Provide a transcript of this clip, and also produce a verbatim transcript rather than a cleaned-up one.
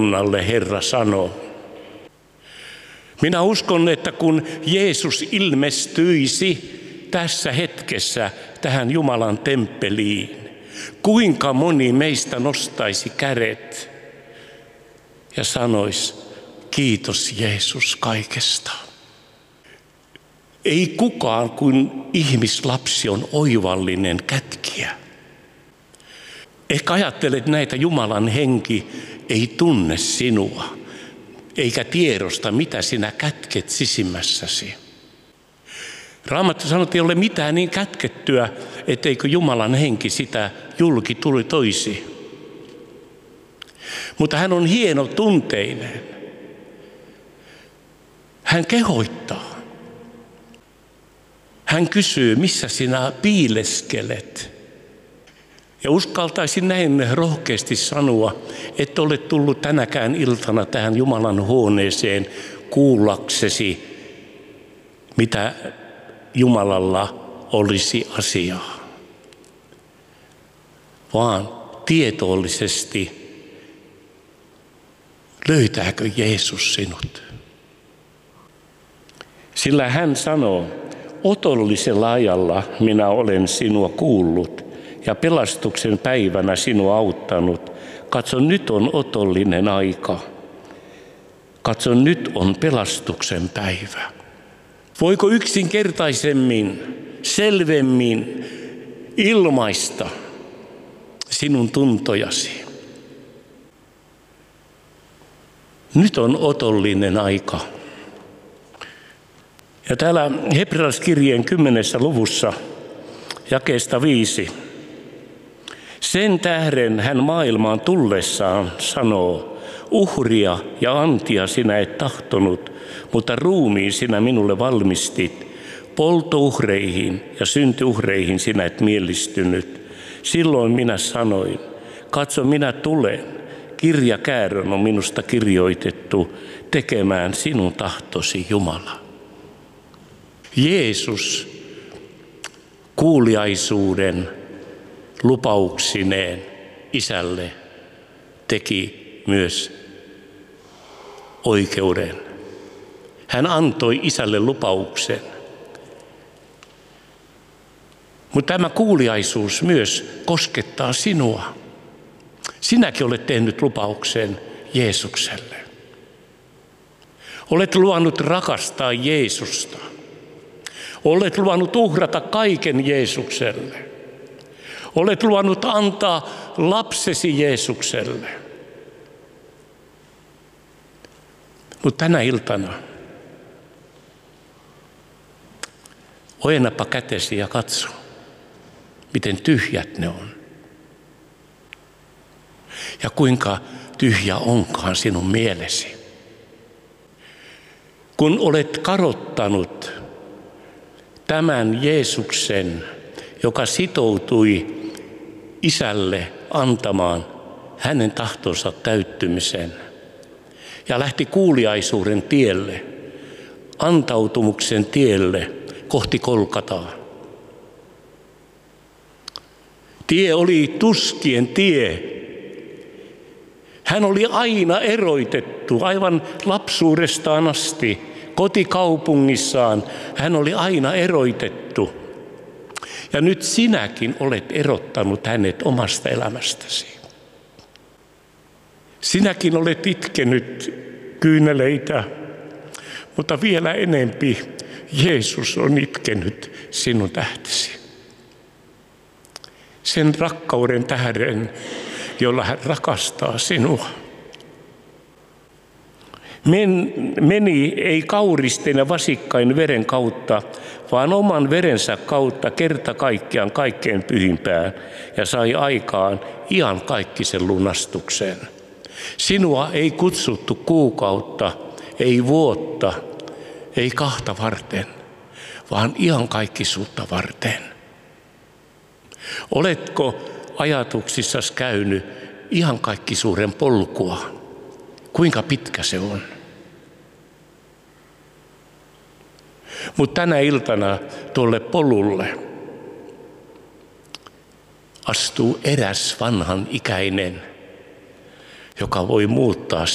seurakunnalle Herra sanoo. Minä uskon, että kun Jeesus ilmestyisi tässä hetkessä tähän Jumalan temppeliin, kuinka moni meistä nostaisi kädet ja sanoisi, kiitos Jeesus kaikesta. Ei kukaan kun ihmislapsi on oivallinen kätkiä. Ehkä ajattelet näitä, Jumalan henki ei tunne sinua, eikä tiedosta, mitä sinä kätket sisimmässäsi. Raamattu sanoo, että ei ole mitään niin kätkettyä, etteikö Jumalan henki sitä julki tuli toisi. Mutta hän on hieno tunteinen. Hän kehoittaa. Hän kysyy, missä sinä piileskelet. Ja uskaltaisin näin rohkeasti sanoa, että olet tullut tänäkään iltana tähän Jumalan huoneeseen kuullaksesi, mitä Jumalalla olisi asiaa. Vaan tietoisesti, löytääkö Jeesus sinut? Sillä hän sanoo, otollisella ajalla minä olen sinua kuullut ja pelastuksen päivänä sinua auttanut. Katso, nyt on otollinen aika. Katso, nyt on pelastuksen päivä. Voiko yksinkertaisemmin, selvemmin ilmaista sinun tuntojasi? Nyt on otollinen aika. Ja täällä Hebrealaiskirjeen kymmenessä luvussa jakeesta viisi. Sen tähden hän maailmaan tullessaan sanoo, uhria ja antia sinä et tahtonut, mutta ruumiin sinä minulle valmistit. Polttouhreihin ja syntiuhreihin sinä et mielistynyt. Silloin minä sanoin, katso minä tulen, kirjakäärön on minusta kirjoitettu, tekemään sinun tahtosi Jumala. Jeesus kuuliaisuuden lupauksineen isälle teki myös oikeuden. Hän antoi isälle lupauksen. Mutta tämä kuuliaisuus myös koskettaa sinua. Sinäkin olet tehnyt lupauksen Jeesukselle. Olet luvannut rakastaa Jeesusta. Olet luvannut uhrata kaiken Jeesukselle. Olet luvannut antaa lapsesi Jeesukselle. Mutta tänä iltana ojennapa kätesi ja katso, miten tyhjät ne on. Ja kuinka tyhjä onkaan sinun mielesi. Kun olet kadottanut tämän Jeesuksen, joka sitoutui isälle antamaan hänen tahtonsa täyttymisen ja lähti kuuliaisuuden tielle, antautumuksen tielle kohti Golgataa. Tie oli tuskien tie. Hän oli aina eroitettu, aivan lapsuudestaan asti, kotikaupungissaan. Hän oli aina eroitettu. Ja nyt sinäkin olet erottanut hänet omasta elämästäsi. Sinäkin olet itkenyt kyyneleitä, mutta vielä enempi Jeesus on itkenyt sinun tähtesi. Sen rakkauden tähden, jolla hän rakastaa sinua. Men, meni ei kauristen ja vasikkain veren kautta, vaan oman verensä kautta kerta kaikkiaan kaikkein pyhimpään ja sai aikaan iankaikkisen lunastuksen. Sinua ei kutsuttu kuukautta, ei vuotta, ei kahta varten, vaan iankaikkisuutta varten. Oletko ajatuksissasi käynyt iankaikkisuuden polkua? Kuinka pitkä se on? Mutta tänä iltana tuolle polulle astuu eräs vanhan ikäinen, joka voi muuttaa